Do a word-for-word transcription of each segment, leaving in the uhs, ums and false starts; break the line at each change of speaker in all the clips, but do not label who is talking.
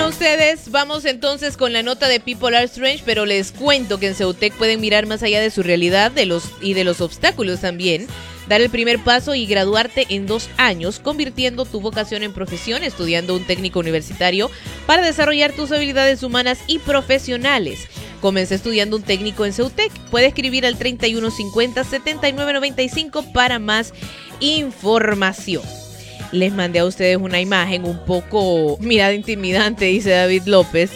ustedes, vamos entonces con la nota de People Are Strange, pero les cuento que en Ceutec pueden mirar más allá de su realidad de los y de los obstáculos también, dar el primer paso y graduarte en dos años, convirtiendo tu vocación en profesión, estudiando un técnico universitario para desarrollar tus habilidades humanas y profesionales. Comencé estudiando un técnico en Ceutec. Puede escribir al treinta y uno cincuenta, setenta y nueve noventa y cinco para más información. Les mandé a ustedes una imagen un poco, mirada intimidante, dice David López.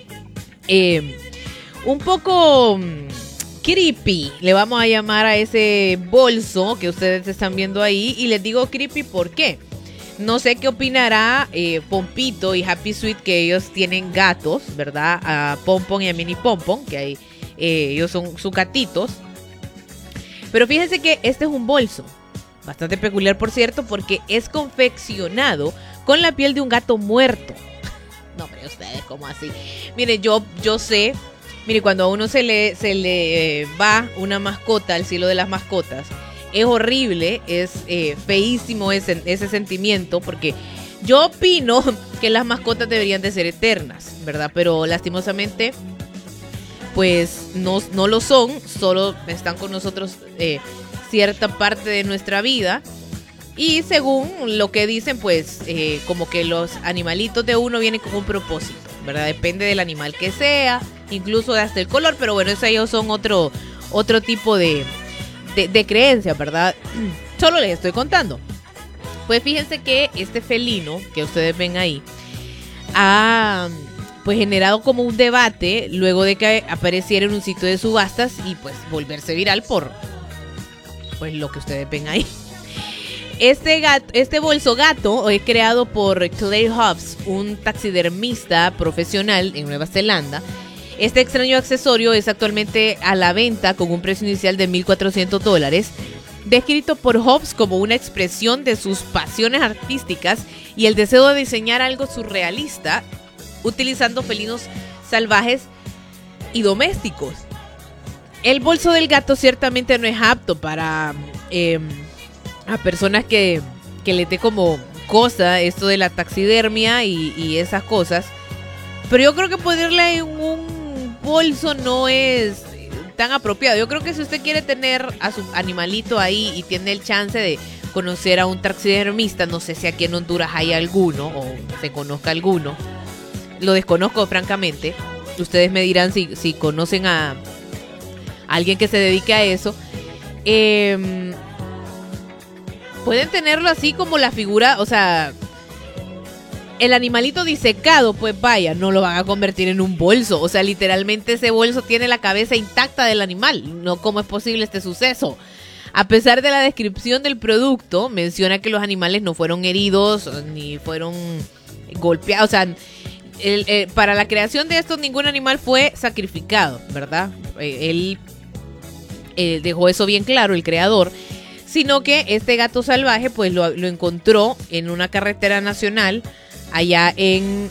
Eh, un poco creepy, le vamos a llamar a ese bolso que ustedes están viendo ahí. Y les digo creepy, ¿por qué? No sé qué opinará eh, Pompito y Happy Sweet, que ellos tienen gatos, ¿verdad? A Pompon y a Mini Pompon, que hay, eh, ellos son sus gatitos. Pero fíjense que este es un bolso. Bastante peculiar, por cierto, porque es confeccionado con la piel de un gato muerto. No, hombre, ustedes, ¿cómo así? Mire, yo, yo sé, mire, cuando a uno se le, se le eh, va una mascota al cielo de las mascotas, es horrible, es eh, feísimo ese, ese sentimiento, porque yo opino que las mascotas deberían de ser eternas, ¿verdad? Pero lastimosamente, pues no, no lo son, solo están con nosotros eh, cierta parte de nuestra vida. Y según lo que dicen, pues eh, como que los animalitos de uno vienen con un propósito, ¿verdad? Depende del animal que sea, incluso hasta el color, pero bueno, esos ellos son otro, otro tipo de, de, de creencias, ¿verdad? Solo les estoy contando. Pues fíjense que este felino que ustedes ven ahí ha pues generado como un debate luego de que apareciera en un sitio de subastas y pues volverse viral por pues lo que ustedes ven ahí. Este gato, este bolso gato es creado por Clay Hobbs, un taxidermista profesional en Nueva Zelanda. Este extraño accesorio es actualmente a la venta con un precio inicial de mil cuatrocientos dólares, descrito por Hobbs como una expresión de sus pasiones artísticas y el deseo de diseñar algo surrealista utilizando felinos salvajes y domésticos. El bolso del gato ciertamente no es apto para eh, a personas que, que le dé como cosa esto de la taxidermia y, y esas cosas. Pero yo creo que ponerle un bolso no es tan apropiado. Yo creo que si usted quiere tener a su animalito ahí y tiene el chance de conocer a un taxidermista, no sé si aquí en Honduras hay alguno o se conozca alguno. Lo desconozco francamente. Ustedes me dirán si, si conocen a alguien que se dedique a eso. Eh, pueden tenerlo así como la figura, o sea, el animalito disecado, pues vaya, no lo van a convertir en un bolso. O sea, literalmente ese bolso tiene la cabeza intacta del animal. No, ¿cómo es posible este suceso? A pesar de la descripción del producto, menciona que los animales no fueron heridos ni fueron golpeados. O sea, el, eh, para la creación de esto ningún animal fue sacrificado, ¿verdad? Eh, él eh, dejó eso bien claro, el creador. Sino que este gato salvaje pues lo, lo encontró en una carretera nacional allá en